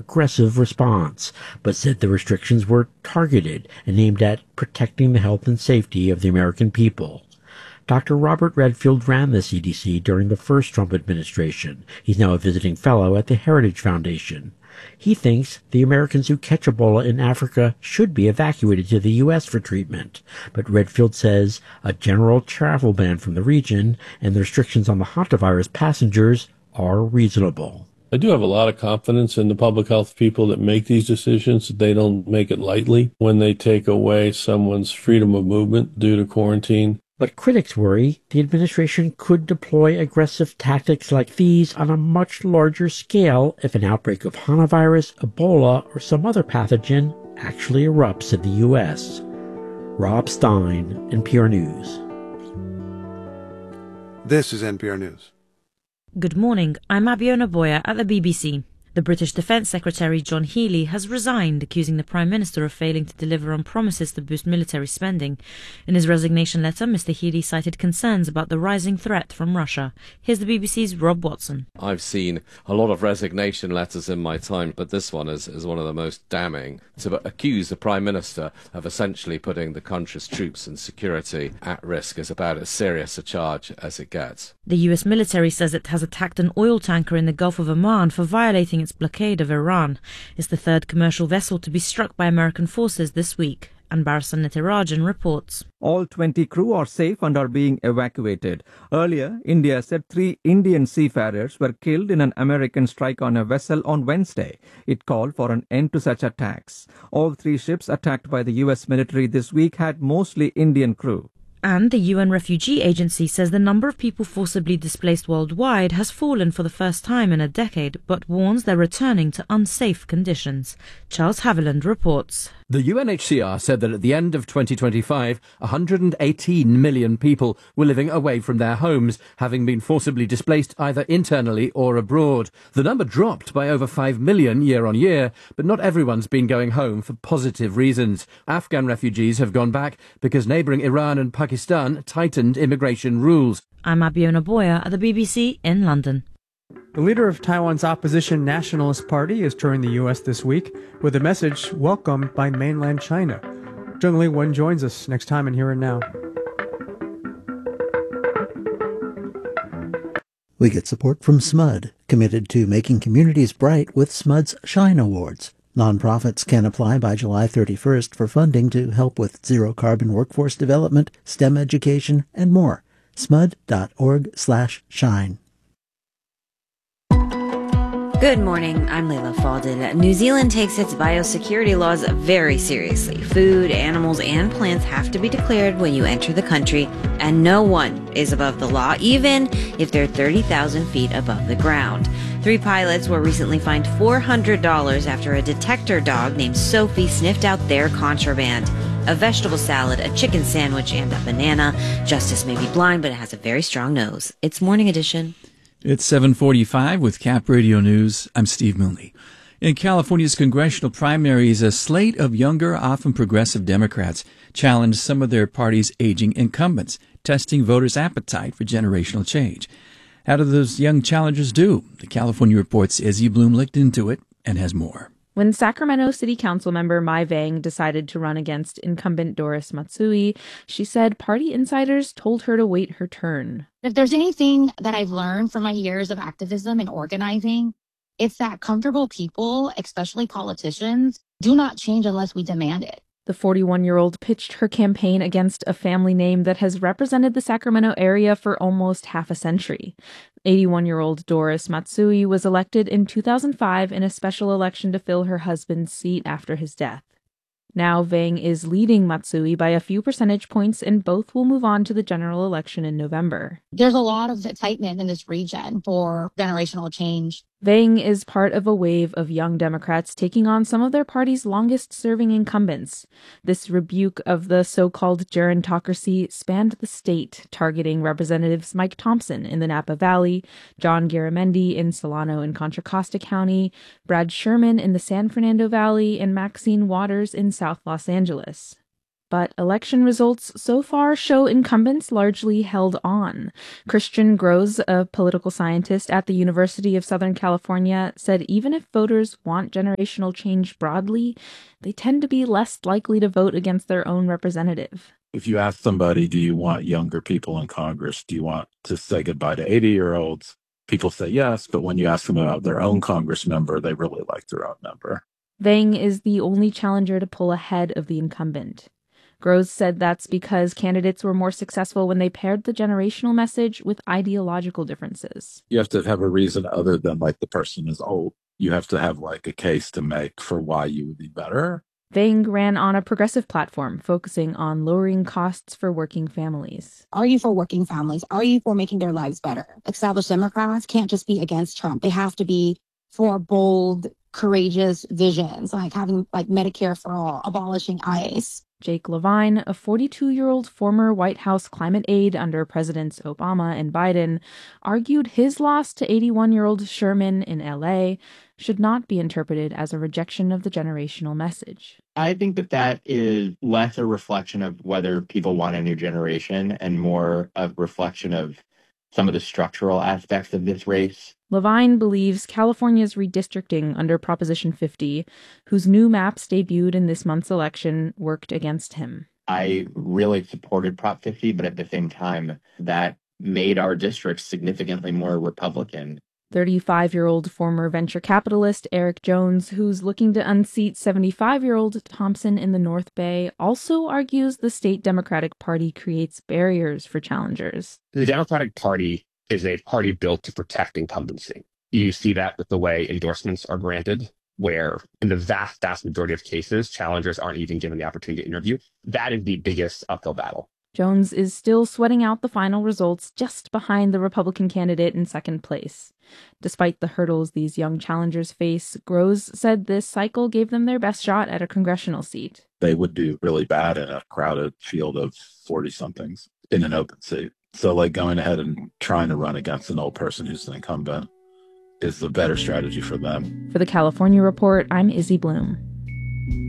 aggressive response, but said the restrictions were targeted and aimed at protecting the health and safety of the American people. Dr. Robert Redfield ran the CDC during the first Trump administration. He's now a visiting fellow at the Heritage Foundation. He thinks the Americans who catch Ebola in Africa should be evacuated to the U.S. for treatment. But Redfield says a general travel ban from the region and the restrictions on the hantavirus passengers are reasonable. I do have a lot of confidence in the public health people that make these decisions. They don't make it lightly when they take away someone's freedom of movement due to quarantine. But critics worry the administration could deploy aggressive tactics like these on a much larger scale if an outbreak of hantavirus, Ebola, or some other pathogen actually erupts in the U.S. Rob Stein, NPR News. This is NPR News. Good morning, I'm Abiona Boya at the BBC. The British Defence Secretary John Healey has resigned, accusing the Prime Minister of failing to deliver on promises to boost military spending. In his resignation letter, Mr Healey cited concerns about the rising threat from Russia. Here's the BBC's Rob Watson. I've seen a lot of resignation letters in my time, but this one is one of the most damning, to accuse the Prime Minister of essentially putting the country's troops and security at risk is about as serious a charge as it gets. The US military says it has attacked an oil tanker in the Gulf of Oman for violating its blockade of Iran. It's the third commercial vessel to be struck by American forces this week. Anbarasan Nitirajan reports. All 20 crew are safe and are being evacuated. Earlier, India said 3 Indian seafarers were killed in an American strike on a vessel on Wednesday. It called for an end to such attacks. All 3 ships attacked by the US military this week had mostly Indian crew. And the UN Refugee Agency says the number of people forcibly displaced worldwide has fallen for the first time in a decade, but warns they're returning to unsafe conditions. Charles Haviland reports. The UNHCR said that at the end of 2025, 118 million people were living away from their homes, having been forcibly displaced either internally or abroad. The number dropped by over 5 million year on year, but not everyone's been going home for positive reasons. Afghan refugees have gone back because neighbouring Iran and Pakistan tightened immigration rules. I'm Abiona Boya at the BBC in London. The leader of Taiwan's opposition Nationalist Party is touring the U.S. this week with a message welcomed by mainland China. Zheng Li Wen joins us next time in Here and Now. We get support from SMUD, committed to making communities bright with SMUD's Shine Awards. Nonprofits can apply by July 31st for funding to help with zero-carbon workforce development, STEM education, and more. smud.org/shine. Good morning, I'm Leila Faldin. New Zealand takes its biosecurity laws very seriously. Food, animals, and plants have to be declared when you enter the country, and no one is above the law, even if they're 30,000 feet above the ground. 3 pilots were recently fined $400 after a detector dog named Sophie sniffed out their contraband. A vegetable salad, a chicken sandwich, and a banana. Justice may be blind, but it has a very strong nose. It's Morning Edition. It's 7:45 with Cap Radio News. I'm Steve Milne. In California's congressional primaries, a slate of younger, often progressive Democrats challenged some of their party's aging incumbents, testing voters' appetite for generational change. How do those young challengers do? The California Report's Izzy Bloom looked into it and has more. When Sacramento City Council member Mai Vang decided to run against incumbent Doris Matsui, she said party insiders told her to wait her turn. If there's anything that I've learned from my years of activism and organizing, it's that comfortable people, especially politicians, do not change unless we demand it. The 41-year-old pitched her campaign against a family name that has represented the Sacramento area for almost half a century. 81-year-old Doris Matsui was elected in 2005 in a special election to fill her husband's seat after his death. Now Vang is leading Matsui by a few percentage points, and both will move on to the general election in November. There's a lot of excitement in this region for generational change. Vang is part of a wave of young Democrats taking on some of their party's longest-serving incumbents. This rebuke of the so-called gerontocracy spanned the state, targeting Representatives Mike Thompson in the Napa Valley, John Garamendi in Solano and Contra Costa County, Brad Sherman in the San Fernando Valley, and Maxine Waters in South Los Angeles. But election results so far show incumbents largely held on. Christian Grosz, a political scientist at the University of Southern California, said even if voters want generational change broadly, they tend to be less likely to vote against their own representative. If you ask somebody, do you want younger people in Congress? Do you want to say goodbye to 80-year-olds? People say yes, but when you ask them about their own Congress member, they really like their own member. Vang is the only challenger to pull ahead of the incumbent. Grosz said that's because candidates were more successful when they paired the generational message with ideological differences. You have to have a reason other than like the person is old. You have to have like a case to make for why you would be better. Vang ran on a progressive platform focusing on lowering costs for working families. Are you for working families? Are you for making their lives better? Established Democrats can't just be against Trump. They have to be for bold, courageous visions, like having like Medicare for all, abolishing ICE. Jake Levine, a 42-year-old former White House climate aide under Presidents Obama and Biden, argued his loss to 81-year-old Sherman in L.A. should not be interpreted as a rejection of the generational message. I think that is less a reflection of whether people want a new generation and more a reflection of some of the structural aspects of this race. Levine believes California's redistricting under Proposition 50, whose new maps debuted in this month's election, worked against him. I really supported Prop 50, but at the same time, that made our district significantly more Republican. 35-year-old former venture capitalist Eric Jones, who's looking to unseat 75-year-old Thompson in the North Bay, also argues the state Democratic Party creates barriers for challengers. The Democratic Party is a party built to protect incumbency. You see that with the way endorsements are granted, where in the vast, vast majority of cases, challengers aren't even given the opportunity to interview. That is the biggest uphill battle. Jones is still sweating out the final results just behind the Republican candidate in second place. Despite the hurdles these young challengers face, Grosz said this cycle gave them their best shot at a congressional seat. They would do really bad in a crowded field of 40-somethings in an open seat. So like going ahead and trying to run against an old person who's an incumbent is the better strategy for them. For the California Report, I'm Izzy Bloom.